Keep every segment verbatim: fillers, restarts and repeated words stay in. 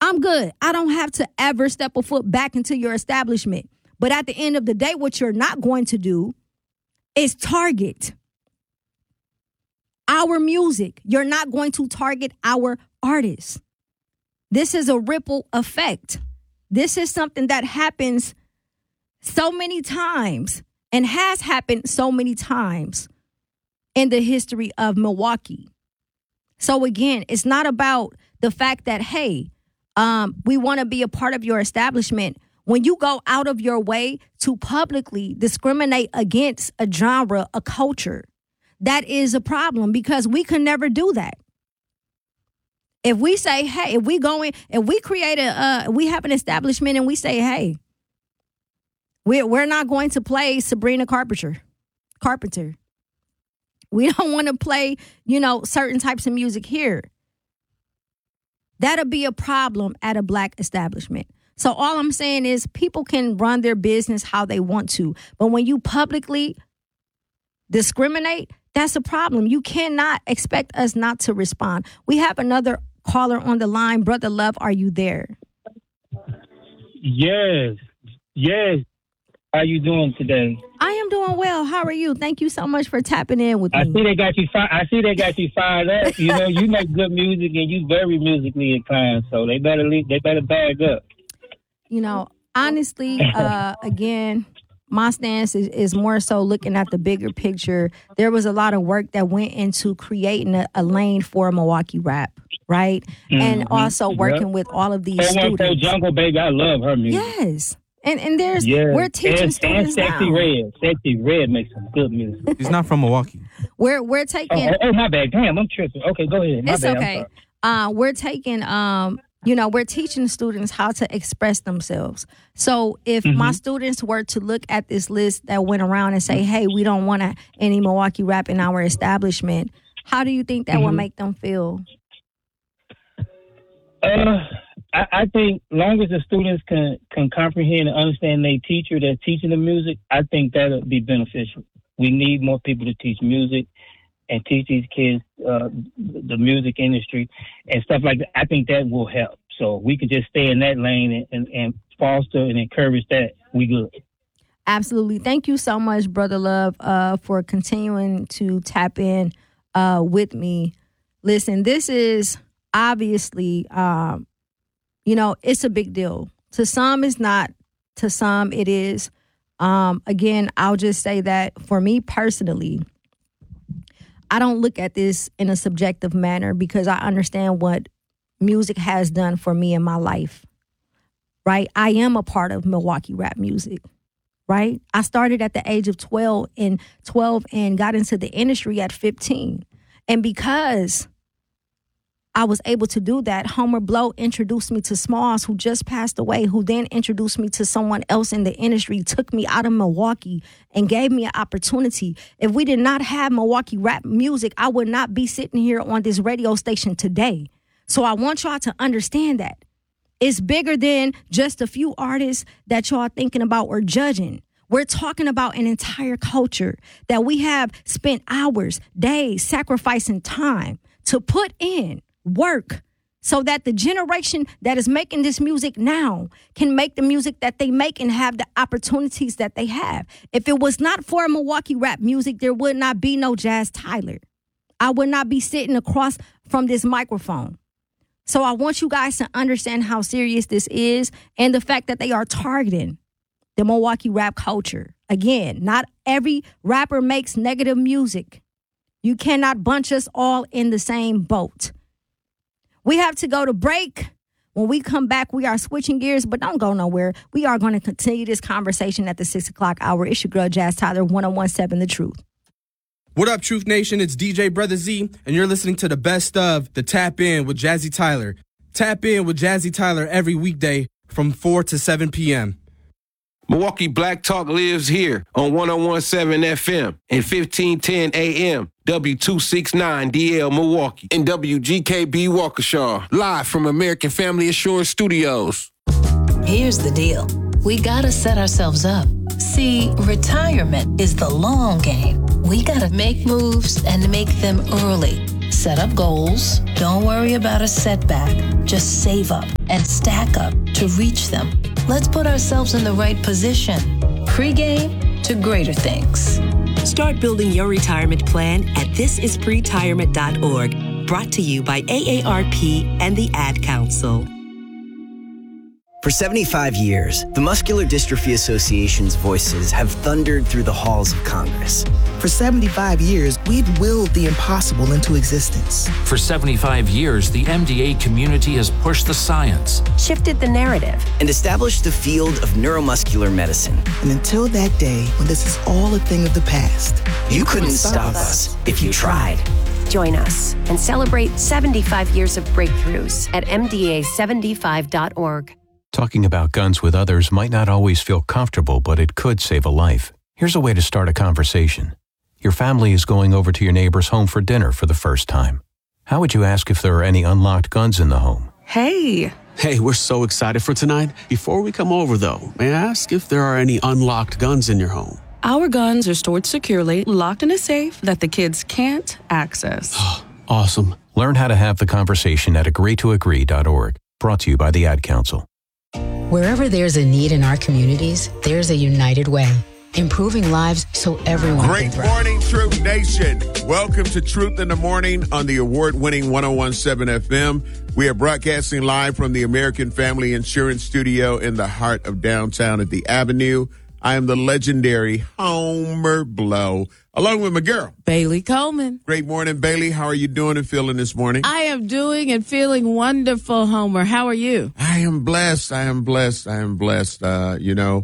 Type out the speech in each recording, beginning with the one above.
I'm good. I don't have to ever step a foot back into your establishment. But at the end of the day, what you're not going to do is target our music. You're not going to target our artists. This is a ripple effect. This is something that happens so many times and has happened so many times in the history of Milwaukee. So again, it's not about the fact that, hey, um, we want to be a part of your establishment. When you go out of your way to publicly discriminate against a genre, a culture, that is a problem because we can never do that. If we say, hey, if we go in, if we create a, uh, we have an establishment and we say, hey, we're, we're not going to play Sabrina Carpenter, Carpenter. We don't want to play, you know, certain types of music here. That'll be a problem at a black establishment. So all I'm saying is people can run their business how they want to. But when you publicly discriminate, that's a problem. You cannot expect us not to respond. We have another caller on the line. Brother Love, are you there? Yes. Yes. How you doing today? I am doing well. How are you? Thank you so much for tapping in with me. I see they got you. Fi- I see they got you fired up. You know, you make good music and you very musically inclined. So they better leave, they better bag up. You know, honestly, uh, again, my stance is, is more so looking at the bigger picture. There was a lot of work that went into creating a, a lane for Milwaukee rap, right? Mm-hmm. And also working yep. with all of these students. For Jungle Baby, I love her music. Yes. And and there's, yes. we're teaching and, students and Sexy now. Red. Sexy Red makes some good music. He's not from Milwaukee. We're, we're taking. Oh, oh, my bad. Damn, I'm tripping. Okay, go ahead. My it's bad. okay. Uh, we're taking, um, you know, we're teaching students how to express themselves. So if mm-hmm. my students were to look at this list that went around and say, hey, we don't want any Milwaukee rap in our establishment, how do you think that mm-hmm. would make them feel? Uh, I, I think long as the students can, can comprehend and understand their teacher that's teaching the music, I think that would be beneficial. We need more people to teach music and teach these kids uh, the music industry and stuff like that. I think that will help. So we could just stay in that lane and, and, and foster and encourage that. We good. Absolutely. Thank you so much, Brother Love, uh, for continuing to tap in uh, with me. Listen, this is obviously, um, you know, it's a big deal. To some, it's not. To some, it is. Um, again, I'll just say that for me personally, I don't look at this in a subjective manner because I understand what music has done for me in my life, right? I am a part of Milwaukee rap music, right? I started at the age of twelve and twelve and got into the industry at fifteen. And because I was able to do that, Homer Blow introduced me to Smalls, who just passed away, who then introduced me to someone else in the industry, took me out of Milwaukee and gave me an opportunity. If we did not have Milwaukee rap music, I would not be sitting here on this radio station today. So I want y'all to understand that. It's bigger than just a few artists that y'all thinking about or judging. We're talking about an entire culture that we have spent hours, days, sacrificing time to put in work so that the generation that is making this music now can make the music that they make and have the opportunities that they have. If it was not for Milwaukee rap music, there would not be no Jazz Tyler. I would not be sitting across from this microphone. So I want you guys to understand how serious this is and the fact that they are targeting the Milwaukee rap culture. Again, not every rapper makes negative music. You cannot bunch us all in the same boat. We have to go to break. When we come back, we are switching gears, but don't go nowhere. We are going to continue this conversation at the six o'clock hour. It's your girl, Jazz Tyler, one oh one seven The Truth. What up, Truth Nation? It's D J Brother Z, and you're listening to the best of the Tap In with Jazzy Tyler. Tap In with Jazzy Tyler every weekday from four to seven p.m. Milwaukee Black Talk lives here on one oh one seven F M and fifteen ten A M, W two sixty-nine D L Milwaukee, and W G K B Waukesha, live from American Family Assurance Studios. Here's the deal. We gotta set ourselves up. See, retirement is the long game. We gotta make moves and make them early. Set up goals. Don't worry about a setback. Just save up and and stack up to reach them. Let's put ourselves in the right position. Pre-game to greater things. Start building your retirement plan at this is pretirement dot org. Brought to you by A A R P and the Ad Council. For seventy-five years, the Muscular Dystrophy Association's voices have thundered through the halls of Congress. For seventy-five years, we've willed the impossible into existence. For seventy-five years, the M D A community has pushed the science, shifted the narrative, and established the field of neuromuscular medicine. And until that day, when this is all a thing of the past, you, you couldn't, couldn't stop us if you tried. Join us and celebrate seventy-five years of breakthroughs at M D A seventy-five dot org. Talking about guns with others might not always feel comfortable, but it could save a life. Here's a way to start a conversation. Your family is going over to your neighbor's home for dinner for the first time. How would you ask if there are any unlocked guns in the home? Hey. Hey, we're so excited for tonight. Before we come over, though, may I ask if there are any unlocked guns in your home? Our guns are stored securely, locked in a safe that the kids can't access. Awesome. Learn how to have the conversation at agree to agree dot org. Brought to you by the Ad Council. Wherever there's a need in our communities, there's a United Way. Improving lives so everyone Great can thrive. morning, Truth Nation. Welcome to Truth in the Morning on the award-winning one oh one point seven F M. We are broadcasting live from the American Family Insurance Studio in the heart of downtown at the Avenue. I am the legendary Homer Blow, along with my girl, Bailey Coleman. Great morning, Bailey. How are you doing and feeling this morning? I am doing and feeling wonderful, Homer. How are you? I am blessed. I am blessed. I am blessed. Uh, you know,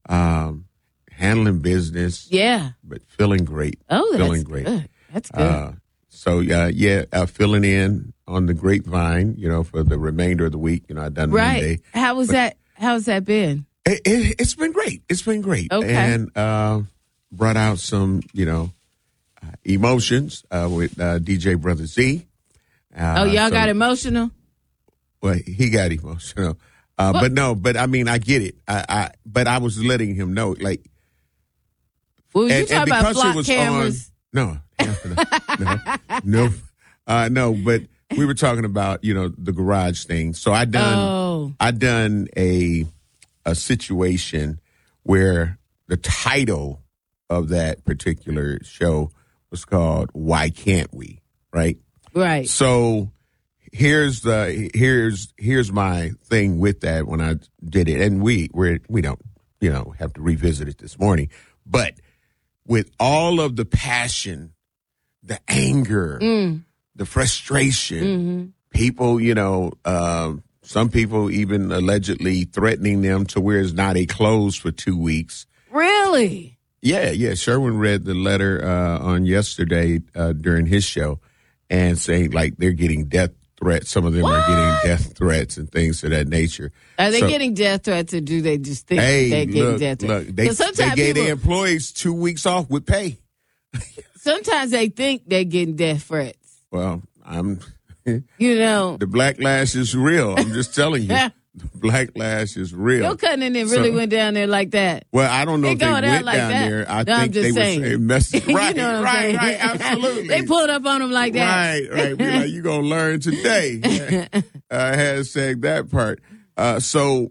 um, handling business. Yeah. But feeling great. Oh, that's feeling great. good. That's good. Uh, so, uh, yeah, uh, filling in on the grapevine, you know, for the remainder of the week. You know, I done right. Monday. How was but that? How's that been? It, it, it's been great. It's been great. Okay. And uh, brought out some, you know, uh, emotions uh, with uh, D J Brother Z. Uh, oh, y'all so, got emotional? Well, he got emotional. Uh, but no, but I mean, I get it. I, I but I was letting him know, like. Well, and, you talking about flock cameras? On, no, no, no, no, uh, no. But we were talking about, you know, the garage thing. So I done, oh. I done a. a situation where the title of that particular show was called Why Can't We? Right? Right. So here's the here's here's my thing with that when I did it. And we we we don't, you know, have to revisit it this morning. But with all of the passion, the anger, mm. the frustration, mm-hmm. people, you know, um, some people even allegedly threatening them to where it's not a close for two weeks. Really? Yeah, yeah. Sherwin read the letter uh, on yesterday uh, during his show and saying, like, they're getting death threats. Some of them what? are getting death threats and things of that nature. Are they so, getting death threats or do they just think hey, they're getting look, death threats? Look, they, they gave people, their employees two weeks off with pay. Sometimes they think they're getting death threats. Well, I'm... You know. The black lash is real. I'm just telling you. The black lash is real. Your cousin didn't really so, went down there like that. Well, I don't know they if they went down, like down there. I no, think they saying. were saying message. Right, you know right, saying? right, absolutely. They pulled up on them like that. Right, right. We're like, you're going to learn today. uh, hashtag that part. Uh, so,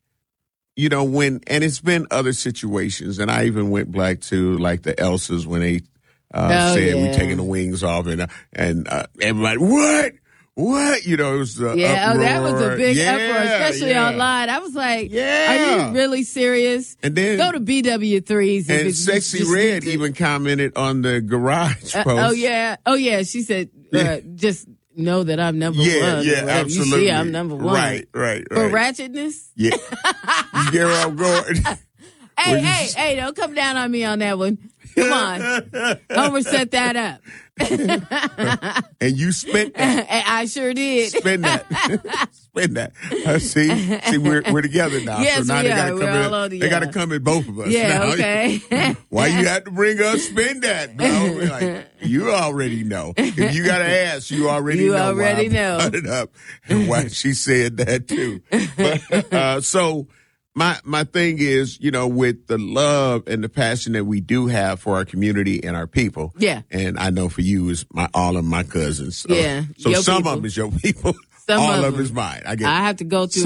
you know, when, and it's been other situations, and I even went back to like the Elsas when they uh, oh, said yeah. we're taking the wings off, and, uh, and uh, everybody, what? What? You know, it was the yeah, uproar. oh, that was a big yeah, uproar, especially yeah. online. I was like, yeah. are you really serious? And then go to B W threes. And Sexy Red even commented on the garage uh, post. Oh, yeah. Oh, yeah. She said, uh, yeah. just know that I'm number yeah, one. Yeah, You absolutely. see, I'm number one. Right, right, right. For ratchetness? Yeah. You get where I'm going? Hey, hey, hey, don't come down on me on that one. Come on. Homer set that up. And you spent that. I sure did. Spend that. Spend that. Uh, see, see, we're we're together now. Yes, so now we they are. gotta come we're in. all They got to come in both of us. Yeah, now. okay. Why you have to bring us spend that, bro? We're like, you already know. If you got to ask, you already you know. You already why know. I brought it up and why she said that too. But, uh, so. My my thing is, you know, with the love and the passion that we do have for our community and our people. Yeah. And I know for you is my all of my cousins. So, yeah. So your some people. of them is your people. Some all of of them them is mine. I get. I have to go through.